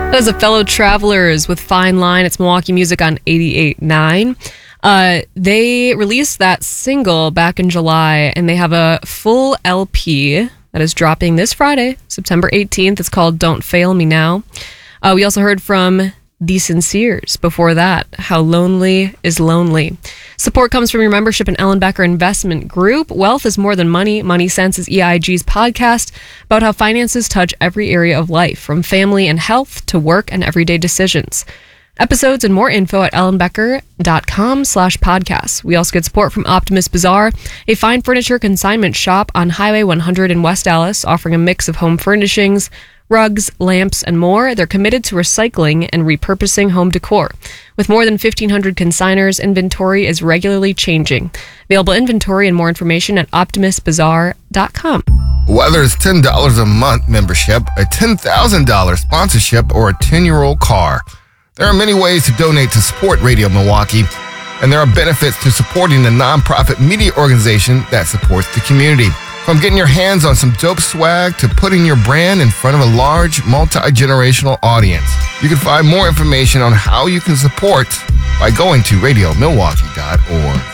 That is a Fellow Travelers with Fine Line. It's Milwaukee Music on 88.9. They released that single back in July, and they have a full LP that is dropping this Friday, September 18th. It's called Don't Fail Me Now. We also heard from The Sinceres before that, How Lonely is Lonely. Support comes from your membership in Ellenbecker Investment Group. Wealth is More Than Money. Money Sense is EIG's podcast about how finances touch every area of life, from family and health to work and everyday decisions. Episodes and more info at ellenbecker.com/podcasts. We also get support from Optimus Bazaar, a fine furniture consignment shop on Highway 100 in West Allis, offering a mix of home furnishings, rugs, lamps, and more. They're committed to recycling and repurposing home decor. With more than 1,500 consigners, inventory is regularly changing. Available inventory and more information at optimusbazaar.com. Whether it's $10 a month membership, a $10,000 sponsorship, or a 10-year-old car, there are many ways to donate to support Radio Milwaukee, and there are benefits to supporting a nonprofit media organization that supports the community. From getting your hands on some dope swag to putting your brand in front of a large, multi-generational audience. You can find more information on how you can support by going to radiomilwaukee.org.